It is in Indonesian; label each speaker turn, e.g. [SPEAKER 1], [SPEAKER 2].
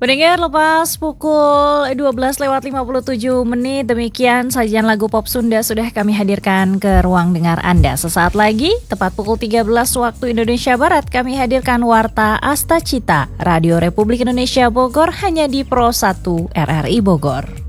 [SPEAKER 1] Pendengar, lepas pukul 12:57, demikian sajian lagu pop Sunda sudah kami hadirkan ke ruang dengar Anda. Sesaat lagi, tepat pukul 13 waktu Indonesia Barat, kami hadirkan Warta Asta Cita, Radio Republik Indonesia Bogor, hanya di Pro 1 RRI Bogor.